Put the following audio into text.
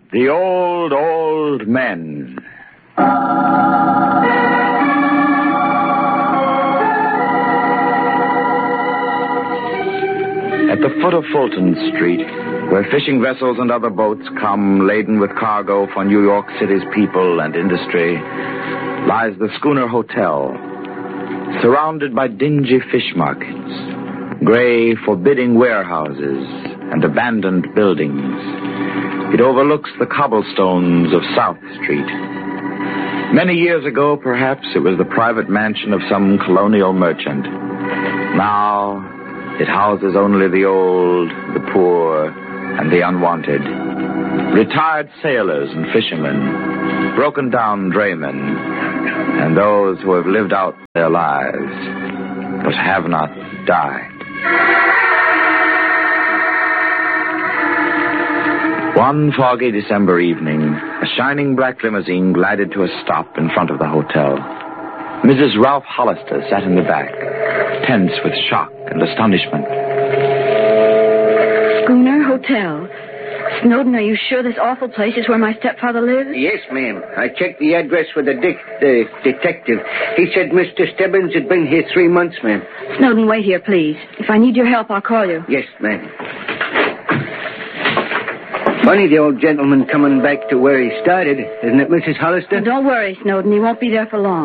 The Old Men. At the foot of Fulton Street, where fishing vessels and other boats come laden with cargo for New York City's people and industry, lies the Schooner Hotel, surrounded by dingy fish markets, gray, forbidding warehouses, and abandoned buildings. It overlooks the cobblestones of South Street. Many years ago, perhaps, it was the private mansion of some colonial merchant. Now, it houses only the old, the poor, and the unwanted. Retired sailors and fishermen, broken-down draymen, and those who have lived out their lives, but have not died. One foggy December evening, a shining black limousine glided to a stop in front of the hotel. Mrs. Ralph Hollister sat in the back, tense with shock and astonishment. Schooner Hotel. Snowden, are you sure this awful place is where my stepfather lives? Yes, ma'am. I checked the address with the detective. He said Mr. Stebbins had been here 3 months, ma'am. Snowden, wait here, please. If I need your help, I'll call you. Yes, ma'am. Funny the old gentleman coming back to where he started, isn't it, Mrs. Hollister? Don't worry, Snowden. He won't be there for long.